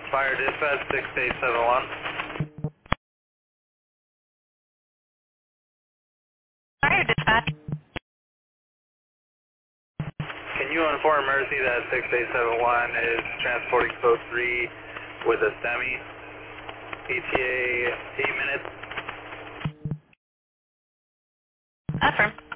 Fire dispatch 6871. Fire dispatch. Can you inform Mercy that 6871 is transporting code 3 with a semi? ETA 8 minutes. Affirm.